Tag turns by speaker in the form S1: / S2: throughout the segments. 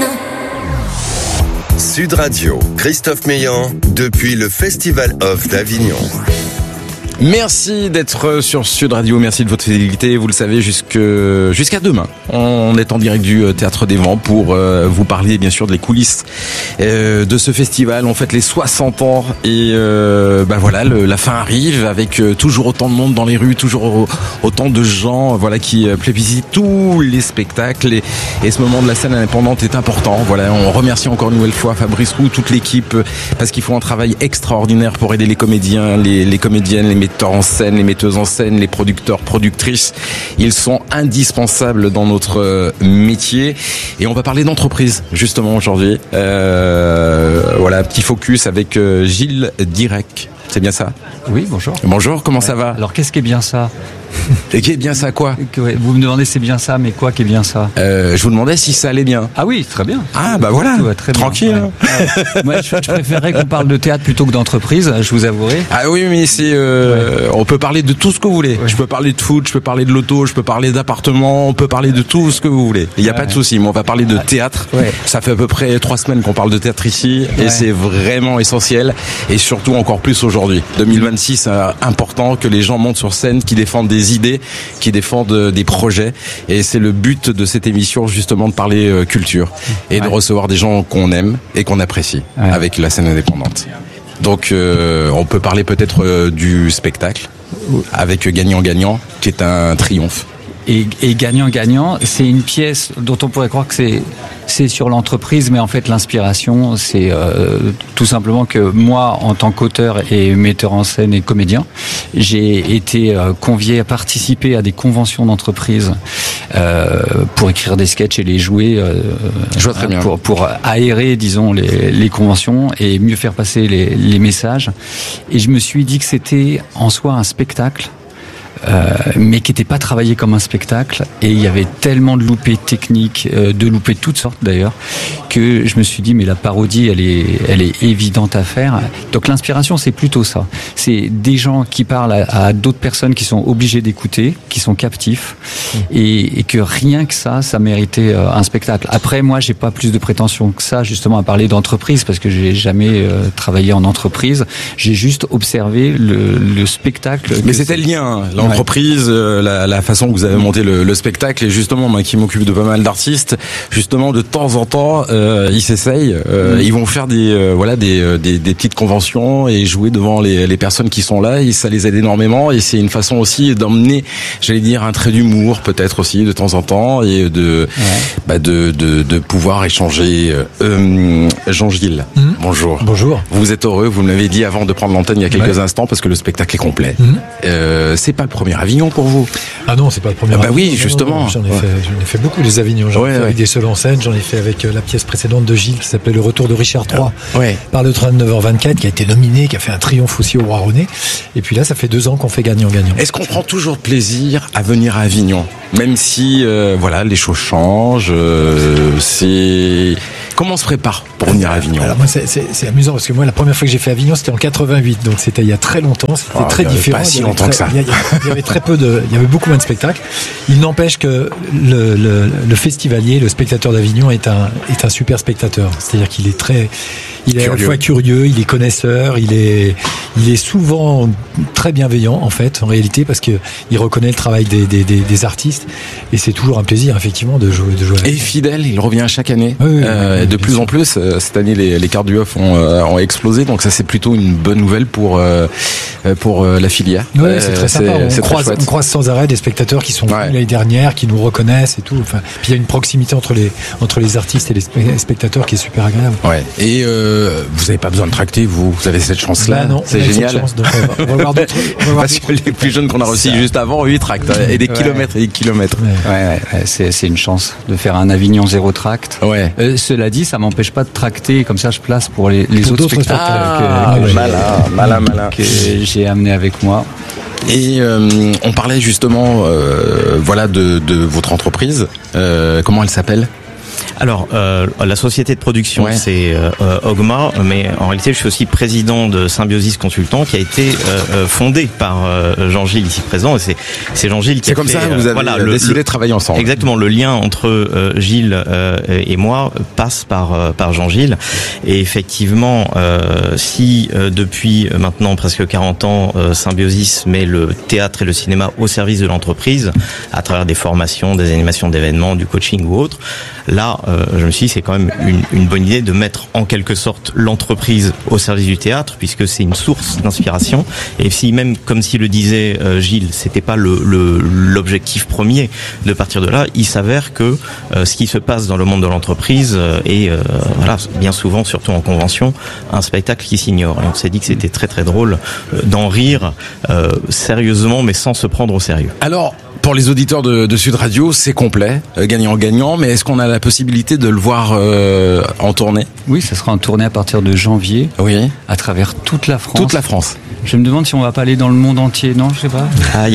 S1: Sud Radio, Christophe Meillan, depuis le Festival Off d'Avignon.
S2: Merci d'être sur Sud Radio, merci de votre fidélité. Vous le savez, jusqu'à demain, on est en direct du Théâtre des Vents pour vous parler bien sûr des coulisses de ce festival. On fête les 60 ans et voilà, la fin arrive avec toujours autant de monde dans les rues, toujours autant de gens qui plébiscitent tous les spectacles et ce moment de la scène indépendante est important. Voilà, on remercie encore une nouvelle fois Fabrice Roux, toute l'équipe, parce qu'ils font un travail extraordinaire pour aider les comédiens, les comédiennes, les metteurs en scène, les metteuses en scène, les producteurs, productrices. Ils sont indispensables dans notre métier. Et on va parler d'entreprise, justement, aujourd'hui. Petit focus avec Gilles Direc. C'est bien ça ?
S3: Oui, bonjour.
S2: Bonjour, comment ça va ?
S3: Alors, qu'est-ce qui est bien ça ?
S2: Et qui est bien ça, quoi ?
S3: Vous me demandez c'est bien ça, mais quoi qui est bien ça ?
S2: Je vous demandais si ça allait bien.
S3: Ah oui, très bien.
S2: Ah bah voilà,
S3: tout va très
S2: tranquille.
S3: Bien. Moi, je préférerais qu'on parle de théâtre plutôt que d'entreprise, je vous avouerai.
S2: Ah oui, mais on peut parler de tout ce que vous voulez. Ouais. Je peux parler de foot, je peux parler de loto, je peux parler d'appartement, on peut parler de tout ce que vous voulez. Il n'y a pas de souci, mais on va parler de théâtre. Ouais. Ça fait à peu près 3 semaines qu'on parle de théâtre ici, et c'est vraiment essentiel, et surtout encore plus aujourd'hui. 2026, c'est important que les gens montent sur scène, qui défendent des idées, qui défendent des projets, et c'est le but de cette émission, justement, de parler culture et de recevoir des gens qu'on aime et qu'on apprécie avec la scène indépendante. Donc on peut parler peut-être du spectacle avec Gagnant-Gagnant, qui est un triomphe.
S3: Et Gagnant-Gagnant, c'est une pièce dont on pourrait croire que c'est sur l'entreprise, mais en fait l'inspiration, c'est tout simplement que moi, en tant qu'auteur et metteur en scène et comédien, j'ai été convié à participer à des conventions d'entreprise pour écrire des sketchs et les jouer,
S2: je vois très bien.
S3: Pour aérer, disons, les conventions et mieux faire passer les messages. Et je me suis dit que c'était en soi un spectacle, mais qui n'était pas travaillé comme un spectacle, et il y avait tellement de loupés techniques, de loupés de toutes sortes d'ailleurs, que je me suis dit mais la parodie elle est évidente à faire. Donc l'inspiration c'est plutôt ça, c'est des gens qui parlent à d'autres personnes qui sont obligés d'écouter, qui sont captifs, et que rien que ça méritait un spectacle. Après moi j'ai pas plus de prétention que ça justement à parler d'entreprise, parce que j'ai jamais travaillé en entreprise, j'ai juste observé le spectacle.
S2: Mais c'était le lien, l'entreprise, la façon que vous avez monté le spectacle, et justement moi qui m'occupe de pas mal d'artistes, justement de temps en temps ils s'essayent, ils vont faire des petites conventions et jouer devant les personnes qui sont là, et ça les aide énormément, et c'est une façon aussi d'emmener, j'allais dire, un trait d'humour peut-être aussi de temps en temps, et de pouvoir échanger. Jean-Gilles, bonjour.
S4: Bonjour.
S2: Vous êtes heureux, vous me l'avez dit avant de prendre l'antenne il y a quelques instants, parce que le spectacle est complet. C'est pas le premier Avignon pour vous?
S4: Ah non, c'est pas le premier.
S2: Bah oui, justement.
S4: J'en ai fait beaucoup les Avignons. J'en ai fait avec des seuls en scène. J'en ai fait avec la pièce précédente de Gilles qui s'appelait Le Retour de Richard III par le train de 9h24, qui a été nominé, qui a fait un triomphe aussi au Roi René. Et puis là, ça fait 2 ans qu'on fait gagnant-gagnant.
S2: Est-ce qu'on prend toujours plaisir à venir à Avignon, même si les choses changent? Comment on se prépare pour venir à Avignon?
S4: Alors moi, c'est amusant, parce que moi, la première fois que j'ai fait Avignon, c'était en 88, donc c'était il y a très longtemps. C'était très différent.
S2: Pas si longtemps que ça.
S4: Il y avait il y avait beaucoup moins de spectacles. Il n'empêche que le festivalier, le spectateur d'Avignon est un super spectateur. C'est-à-dire qu'il est à la fois curieux, il est connaisseur, il est souvent très bienveillant en fait, en réalité, parce que il reconnaît le travail des artistes, et c'est toujours un plaisir effectivement de jouer avec.
S2: Et fidèle, il revient chaque année. De plus en plus. Cette année, les cartes du off ont explosé, donc ça c'est plutôt une bonne nouvelle pour la filière.
S4: Ouais, c'est très sympa. On croise sans arrêt des spectateurs qui sont venus l'année dernière, qui nous reconnaissent et tout. Enfin, puis il y a une proximité entre les artistes et les spectateurs qui est super agréable.
S2: Ouais. Et vous n'avez pas besoin de tracter, vous avez cette chance-là.
S4: Non,
S2: c'est génial.
S4: Chance, donc on va voir d'autres.
S2: Parce que les plus jeunes qu'on a reçus juste avant, eux, ils tractent, et des kilomètres et des kilomètres.
S3: C'est une chance de faire un Avignon 0 tract.
S2: Ouais.
S3: Cela dit, ça m'empêche pas de tracter, comme ça je place pour les autres spectacles que j'ai amené avec moi.
S2: Et on parlait justement de votre entreprise. Comment elle s'appelle?
S5: Alors, la société de production, c'est Ogma, mais en réalité, je suis aussi président de Symbiosis Consultant, qui a été fondé par Jean-Gilles ici présent. Et c'est Jean-Gilles qui
S2: a fait... C'est comme ça que vous avez décidé de travailler ensemble.
S5: Exactement. Le lien entre Gilles et moi passe par Jean-Gilles. Et effectivement, si depuis maintenant presque 40 ans, Symbiosis met le théâtre et le cinéma au service de l'entreprise, à travers des formations, des animations d'événements, du coaching ou autre, là, je me suis dit, c'est quand même une bonne idée de mettre en quelque sorte l'entreprise au service du théâtre, puisque c'est une source d'inspiration. Et si même, comme s'il le disait Gilles, c'était pas l'objectif premier de partir de là, il s'avère que ce qui se passe dans le monde de l'entreprise est, voilà, bien souvent, surtout en convention, un spectacle qui s'ignore. Et on s'est dit que c'était très très drôle d'en rire sérieusement, mais sans se prendre au sérieux.
S2: Alors, pour les auditeurs de Sud Radio, c'est complet, gagnant-gagnant, mais est-ce qu'on a la possibilité de le voir en tournée ?
S3: Oui, ça sera en tournée à partir de janvier, à travers toute la France.
S2: Toute la France.
S3: Je me demande si on va pas aller dans le monde entier, non, je sais pas.
S2: Il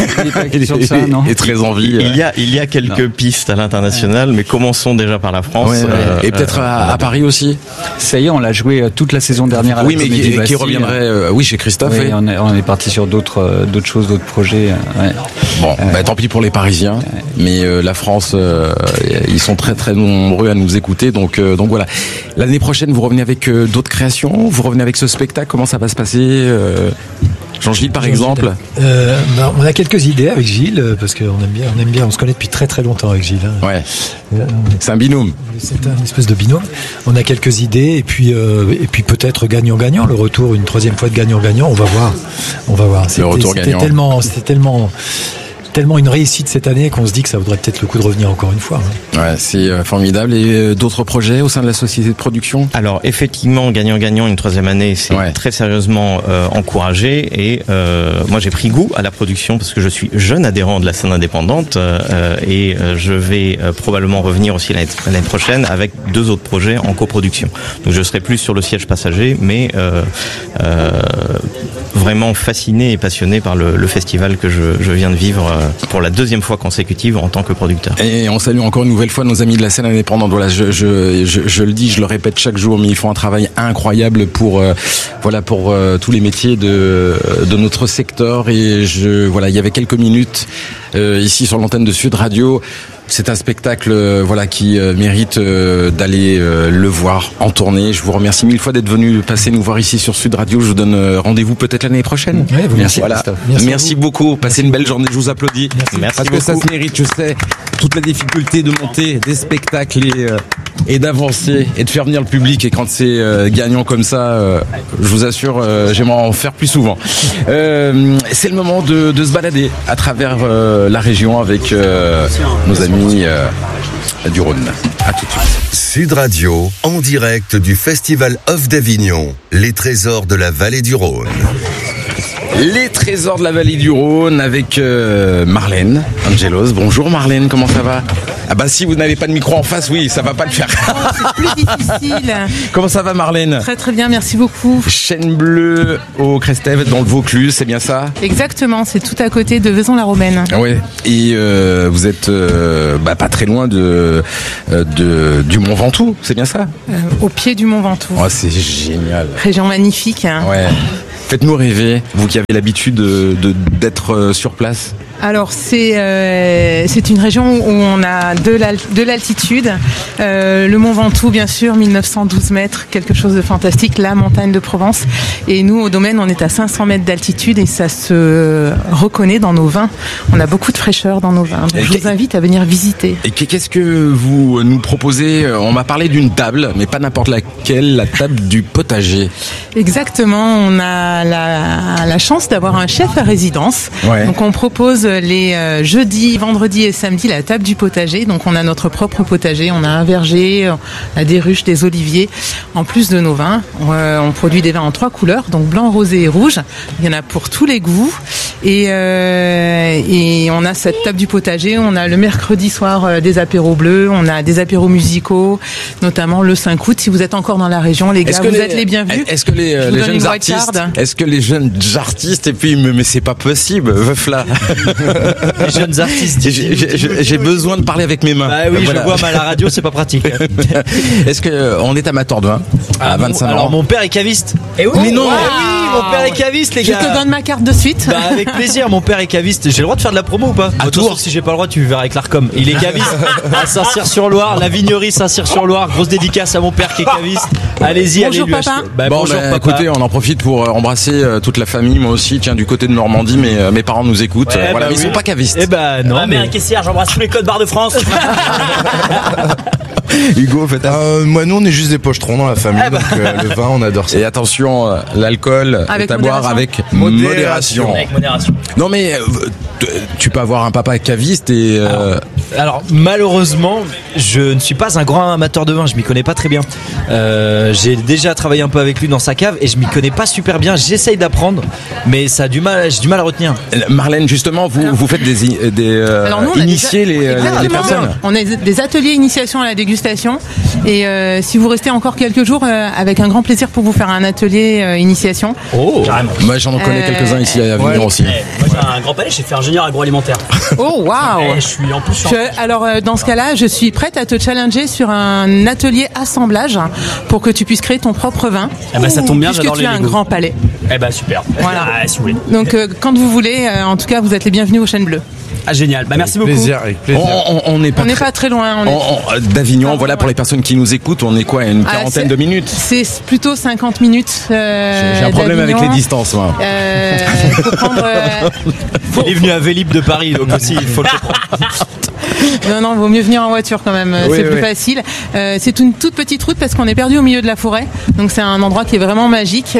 S2: est très envie.
S5: Il y a quelques pistes à l'international, mais commençons déjà par la France.
S2: Et peut-être à Paris aussi.
S3: Ça y est, on l'a joué toute la saison dernière à la Comédie Bastille.
S2: Qui reviendrait chez Christophe.
S3: Oui, on est parti sur d'autres choses, d'autres projets.
S2: Bon, tant pis pour les Parisiens, mais la France, ils sont très très nombreux à nous écouter, donc voilà. L'année prochaine, vous revenez avec d'autres créations, vous revenez avec ce spectacle, comment ça va se passer Jean-Gilles, par exemple.
S4: On a quelques idées avec Gilles, parce qu'on aime bien, on se connaît depuis très très longtemps avec Gilles. Hein.
S2: Ouais. C'est un binôme.
S4: C'est une espèce de binôme. On a quelques idées, et puis peut-être gagnant-gagnant, le retour une troisième fois de gagnant-gagnant. On va voir.
S2: Le retour gagnant.
S4: C'était tellement une réussite cette année qu'on se dit que ça vaudrait peut-être le coup de revenir encore une fois.
S2: Ouais, c'est formidable. Et d'autres projets au sein de la société de production ?
S5: Alors effectivement, gagnant-gagnant une troisième année, c'est très sérieusement encouragé. Et moi, j'ai pris goût à la production parce que je suis jeune adhérent de la scène indépendante et je vais probablement revenir aussi l'année prochaine avec 2 autres projets en coproduction. Donc je serai plus sur le siège passager, mais vraiment fasciné et passionné par le festival que je viens de vivre pour la 2e fois consécutive en tant que producteur.
S2: Et on salue encore une nouvelle fois nos amis de la scène indépendante. Voilà, je le dis, je le répète chaque jour, mais ils font un travail incroyable pour tous les métiers de notre secteur. Et il y avait quelques minutes ici sur l'antenne de Sud Radio. C'est un spectacle qui mérite d'aller le voir en tournée. Je vous remercie 1000 fois d'être venu passer nous voir ici sur Sud Radio. Je vous donne rendez-vous peut-être l'année prochaine.
S4: Ouais, merci.
S2: Voilà. Merci beaucoup. Passez une belle journée. Je vous applaudis.
S5: Merci
S2: parce
S5: beaucoup.
S2: Que ça se mérite. Je sais toute la difficulté de monter des spectacles et d'avancer et de faire venir le public. Et quand c'est gagnant comme ça, je vous assure, j'aimerais en faire plus souvent. C'est le moment de se balader à travers la région avec nos amis du Rhône. À tout de suite.
S1: Sud Radio, en direct du Festival Off d'Avignon, les trésors de la vallée du Rhône.
S2: Les trésors de la vallée du Rhône avec Marlène Angelos. Bonjour Marlène, comment ça va ? Ah bah si vous n'avez pas de micro en face, oui, ça va pas le faire.
S6: C'est plus difficile.
S2: Comment ça va Marlène ?
S6: Très très bien, merci beaucoup.
S2: Chêne Bleu au Crestève dans le Vaucluse, c'est bien ça ?
S6: Exactement, c'est tout à côté de Vaison-la-Romaine.
S2: Ouais. Et vous êtes pas très loin du Mont Ventoux, c'est bien ça ?
S6: Au pied du Mont Ventoux.
S2: Oh, c'est génial.
S6: Région magnifique. Hein.
S2: Ouais. Faites-nous rêver, vous qui avez l'habitude d'être sur place.
S6: Alors c'est une région où on a de l'altitude. Le Mont Ventoux, bien sûr, 1912 mètres, quelque chose de fantastique, la montagne de Provence. Et nous, au domaine, on est à 500 mètres d'altitude et ça se reconnaît dans nos vins. On a beaucoup de fraîcheur dans nos vins. Donc je vous invite à venir visiter.
S2: Et qu'est-ce que vous nous proposez ? On m'a parlé d'une table, mais pas n'importe laquelle, la table du potager.
S6: Exactement, on a la chance d'avoir un chef à résidence. Ouais. Donc on propose les jeudis, vendredis et samedis la table du potager. Donc on a notre propre potager, on a un verger, on a des ruches, des oliviers. En plus de nos vins, on produit des vins en 3 couleurs, donc blanc, rosé et rouge. Il y en a pour tous les goûts. Et on a cette table du potager. On a le mercredi soir des apéros bleus. On a des apéros musicaux, notamment le 5 août. Si vous êtes encore dans la région, les gars, êtes les bienvenus.
S2: Est-ce que les jeunes artistes, et puis mais c'est pas possible, veuf là.
S7: Les jeunes artistes.
S2: J'ai besoin de parler avec mes mains.
S7: Bah oui, voilà. Je vois, mais à la radio, c'est pas pratique.
S2: Est-ce que on est amateur de vin à 25 ans?
S7: Alors mon père est caviste.
S2: Et oui, mais non.
S7: Oui, mon père est caviste, les gars.
S6: Je te donne ma carte de suite.
S7: Bah, avec plaisir, mon père est caviste. J'ai le droit de faire de la promo ou pas?
S2: À Tours.
S7: Si j'ai pas le droit, tu verras avec l'Arcom. Il est caviste à Saint-Cyr-sur-Loire, la vignerie Saint-Cyr-sur-Loire. Grosse dédicace à mon père qui est caviste. Allez-y,
S6: bonjour,
S7: allez lui
S6: papa.
S7: acheter. Bonjour papa.
S2: Écoutez, on en profite pour embrasser toute la famille. Moi aussi, tiens, du côté de Normandie, mais mes parents nous écoutent.
S7: Ouais,
S2: voilà,
S7: bah
S2: mais ils sont pas cavistes.
S7: Eh ben non.
S8: Mais un caissière, j'embrasse tous les codes barres de France.
S2: Hugo, faites
S9: moi, nous, on est juste des pochetrons dans la famille. Donc, le vin, on adore ça.
S2: Et attention, l'alcool est à boire avec modération.
S8: Avec modération.
S2: Non, mais tu peux avoir un papa caviste et.
S7: Alors malheureusement, je ne suis pas un grand amateur de vin, je m'y connais pas très bien. J'ai déjà travaillé un peu avec lui dans sa cave et je m'y connais pas super bien. J'essaye d'apprendre, mais j'ai du mal à retenir.
S2: Marlène, justement, vous faites
S6: Alors nous,
S2: initier les personnes.
S6: On a des ateliers initiation à la dégustation et si vous restez encore quelques jours, avec un grand plaisir pour vous faire un atelier initiation.
S8: Oh, carrément.
S2: Moi, j'en connais quelques-uns ici à Avignon aussi.
S8: Moi, j'ai un grand palais, j'ai fait ingénieur agroalimentaire.
S6: Oh waouh!
S8: Je suis en plus.
S6: Alors dans ce cas-là, je suis prête à te challenger sur un atelier assemblage pour que tu puisses créer ton propre vin.
S8: Eh ben ça tombe bien, j'adore
S6: les Legos. Puisque tu as un grand palais.
S8: Eh ben super.
S6: Voilà.
S8: Si vous voulez.
S6: Donc quand vous voulez, en tout cas, vous êtes les bienvenus aux Chênes Bleues.
S8: Ah génial. Bah merci beaucoup.
S9: Avec plaisir.
S2: On n'est
S6: pas très loin.
S2: D'Avignon, voilà, pour les personnes qui nous écoutent, on est quoi, une quarantaine de minutes?
S6: C'est plutôt 50 minutes.
S2: J'ai un problème avec les distances, moi.
S6: Faut prendre.
S7: Il est venu à Vélib de Paris, donc aussi il faut le comprendre.
S6: Non, vaut mieux venir en voiture quand même, c'est plus facile. C'est une toute petite route parce qu'on est perdu au milieu de la forêt, donc c'est un endroit qui est vraiment magique,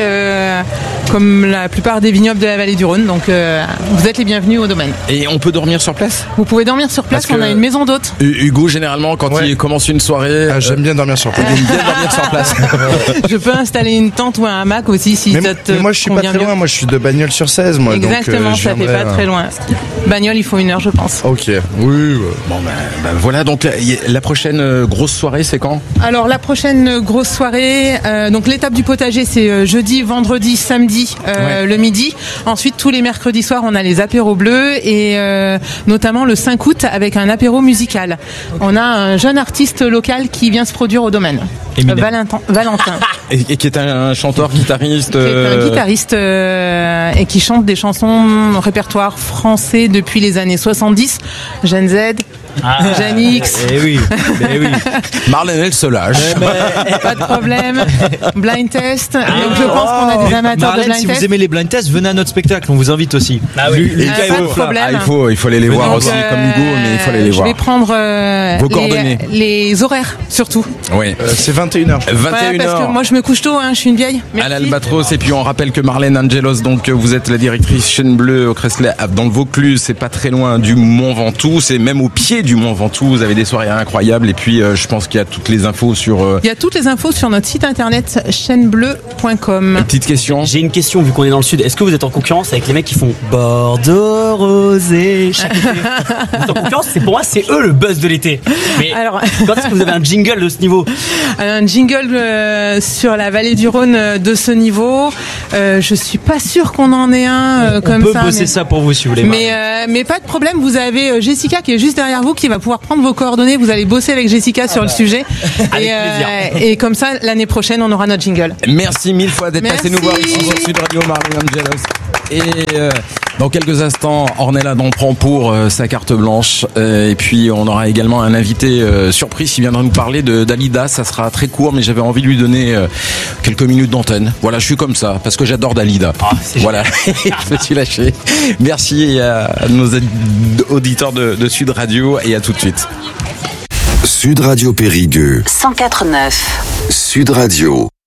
S6: comme la plupart des vignobles de la vallée du Rhône, donc vous êtes les bienvenus au domaine.
S2: Et on peut dormir sur place?
S6: Vous pouvez dormir sur place, on a une maison d'hôtes.
S2: Hugo, généralement, quand il commence une soirée...
S9: j'aime bien dormir sur place.
S2: Il aime bien dormir sur place.
S6: Je peux installer une tente ou un hamac aussi si ça te
S9: mais moi, je suis pas très loin, moi je suis de Bagnols-sur-Cèze, moi.
S6: Exactement,
S9: donc,
S6: ça fait pas très loin. Bagnols, il faut 1 heure, je pense.
S9: Ok, oui.
S2: Bon, voilà, donc la prochaine grosse soirée, c'est quand?
S6: Alors la prochaine grosse soirée, donc l'étape du potager, c'est jeudi, vendredi, samedi, le midi. Ensuite, tous les mercredis soirs, on a les apéros bleus et notamment le 5 août avec un apéro musical. On a un jeune artiste local qui vient se produire au domaine. Valentin.
S2: Et qui est un chanteur, guitariste.
S6: Qui est un guitariste et qui chante des chansons répertoire français depuis les années 70. Gen Z. Gen X.
S7: Eh oui.
S2: Marlène, elle se lâche.
S6: Pas de problème. Blind test. Donc je pense qu'on a des amateurs
S7: Marlène,
S6: de blind
S7: si
S6: test.
S7: vous aimez les blind tests, venez à notre spectacle, on vous invite aussi.
S6: Pas de problème.
S2: Il faut aller les voir aussi, comme Hugo, mais il faut aller les voir.
S6: Je vais prendre
S2: vos coordonnées.
S6: Les horaires, surtout.
S2: Oui.
S9: C'est 21h.
S2: 21h.
S6: Parce que moi je me couche tôt, je suis une vieille.
S2: À l'Albatros, et puis on rappelle que Marlène Angelos, donc vous êtes la directrice Chêne Bleu au Cresselet dans le Vaucluse, c'est pas très loin du Mont Ventoux, c'est même au pied du Mont Ventoux, vous avez des soirées incroyables, et puis je pense qu'il y a toutes les infos sur...
S6: Il y a toutes les infos sur notre site internet chênebleu.com.
S2: Petite question.
S8: J'ai une question, vu qu'on est dans le sud, est-ce que vous êtes en concurrence avec les mecs qui font Bordeaux rosé chaque été? Vous êtes en concurrence, pour moi c'est eux le buzz de l'été. Mais alors, quand est-ce que vous avez un jingle de ce niveau?
S6: Un jingle sur la vallée du Rhône de ce niveau, je suis pas sûre qu'on en ait un comme ça.
S7: On peut bosser ça pour vous si vous voulez.
S6: Mais pas de problème, vous avez Jessica qui est juste derrière vous qui va pouvoir prendre vos coordonnées, vous allez bosser avec Jessica sur le sujet. Et comme ça, l'année prochaine, on aura notre jingle.
S2: Merci mille fois d'être passé nous voir ici sur Sud Radio, Marlène Angelos. Et dans quelques instants, Ornella Dampron pour sa carte blanche. Et puis on aura également un invité surprise qui viendra nous parler de Dalida. Ça sera très court, mais j'avais envie de lui donner quelques minutes d'antenne. Voilà, je suis comme ça, parce que j'adore Dalida. Voilà, je me suis lâché. Merci à nos auditeurs de Sud Radio et à tout de suite.
S1: Sud Radio Périgueux
S10: 104.9.
S1: Sud Radio.